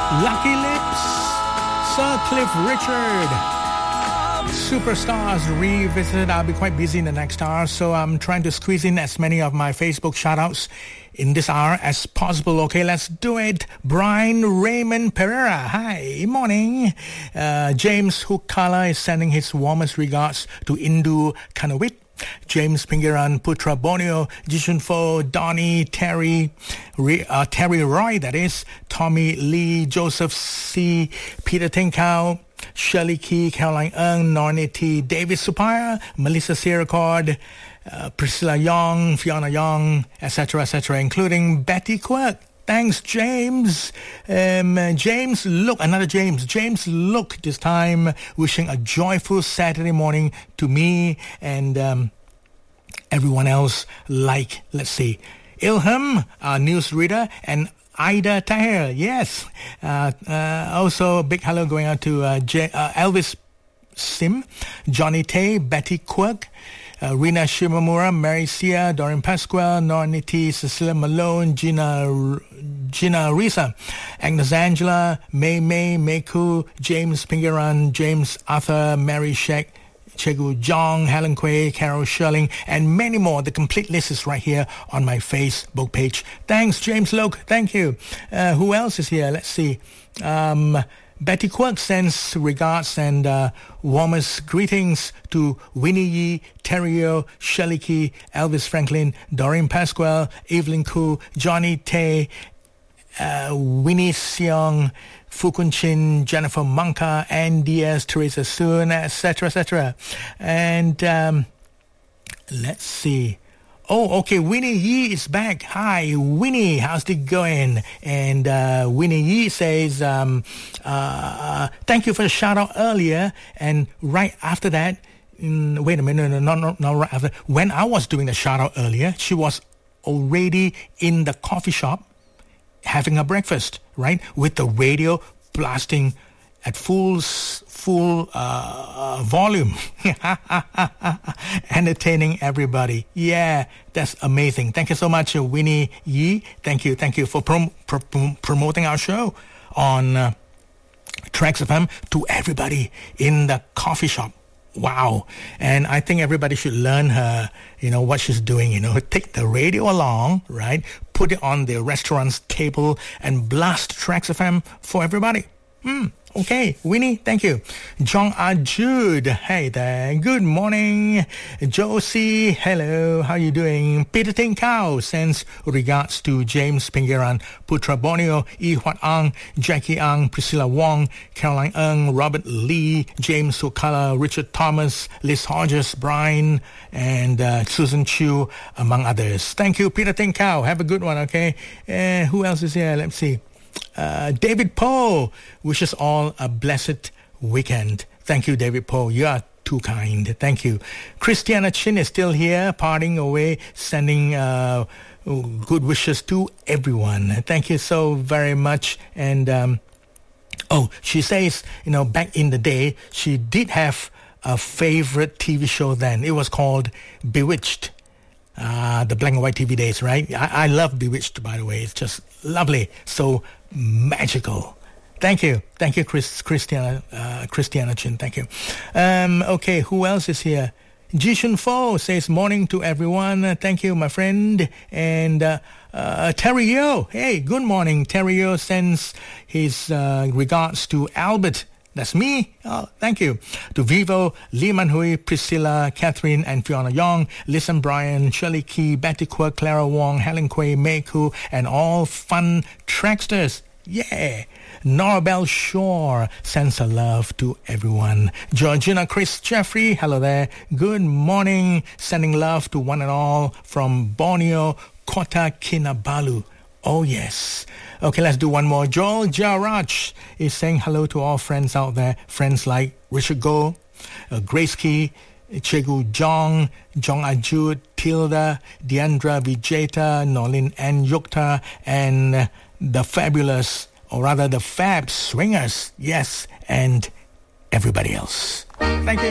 Lucky Lips, Sir Cliff Richard, Superstars Revisited. I'll be quite busy in the next hour, so I'm trying to squeeze in as many of my Facebook shout-outs in this hour as possible. Okay, let's do it. Brian Raymond Pereira, hi, morning. James Hukala is sending his warmest regards to Indu Kanawit. James Pingiran, Putra Bonio, Jishun Fo, Donnie, Terry Roy, that is, Tommy Lee, Joseph C, Peter Tinkau, Shirley Key, Caroline Ng, Nornie T, David Supaya, Melissa Sierracord, Priscilla Young, Fiona Young, etc., including Betty Quirk. Thanks, James. James Look, another James. James Look, this time wishing a joyful Saturday morning to me and everyone else, like, let's see, Ilham, our newsreader, and Ida Tahir, yes. Also, a big hello going out to Elvis Sim, Johnny Tay, Betty Quirk, Rina Shimamura, Mary Sia, Doreen Pasquale, Norniti, Cecilia Malone, Gina Risa, Agnes Angela, May Meku, James Pingiran, James Arthur, Mary Sheck, Chegu Jong, Helen Quay, Carol Sherling, and many more. The complete list is right here on my Facebook page. Thanks, James Loke. Thank you. Who else is here? Let's see. Betty Quirk sends regards and warmest greetings to Winnie Yee, Terrio, Shirley Key, Elvis Franklin, Doreen Pasquale, Evelyn Koo, Johnny Tay, Winnie Seong, Fukun Chin, Jennifer Monka, Ann Diaz, Teresa Soon, etc. And let's see. Oh, okay, Winnie Yee is back. Hi, Winnie, how's it going? And Winnie Yee says, thank you for the shout-out earlier. And right after that, wait a minute, no, not right after. When I was doing the shout-out earlier, she was already in the coffee shop having her breakfast, right? With the radio blasting at full volume, entertaining everybody. Yeah, that's amazing. Thank you so much, Winnie Yee. Thank you for promoting our show on Tracks FM to everybody in the coffee shop. Wow. And I think everybody should learn her, what she's doing, take the radio along, right? Put it on the restaurant's table and blast Tracks FM for everybody. Okay, Winnie, thank you. Jong Ajud, hey there, good morning. Josie, hello, how you doing? Peter Tinkau sends regards to James Pingiran, Putra Bonio, Yi Huat Ang, Jackie Ang, Priscilla Wong, Caroline Ng, Robert Lee, James Sukala, Richard Thomas, Liz Hodges, Brian, and Susan Chu, among others. Thank you, Peter Tinkau. Have a good one, okay? Who else is here? Let's see. David Poe wishes all a blessed weekend. Thank you, David Poe. You are too kind. Thank you. Christiana Chin is still here, parting away, sending good wishes to everyone. Thank you so very much. And she says, back in the day, she did have a favorite TV show then. It was called Bewitched. The black and white TV days, right? I love Bewitched, by the way. It's just lovely. So magical. Thank you, Christiana Chin. Thank you. Okay, who else is here? Jishun Fo says morning to everyone. Thank you, my friend. And Terry Yo. Hey, good morning. Terry Yo sends his regards to Albert. That's me. Oh, thank you. To Vivo, Lee Man Hui, Priscilla, Catherine, and Fiona Young, Listen Bryan, Shirley Key, Betty Quirk, Clara Wong, Helen Quay, May Koo, and all fun tracksters. Yeah. Norabelle Shore sends her love to everyone. Georgina Chris Jeffrey, hello there. Good morning. Sending love to one and all from Borneo, Kota Kinabalu. Oh, yes. Okay, let's do one more. Joel Jarraj is saying hello to all friends out there. Friends like Richard Goh, Grace Key, Chegu Jong, Jong Ajud, Tilda, Deandra Vijeta, Nolin N. Yukta, and the fabulous, or rather the Fab Swingers. Yes, and everybody else. Thank you.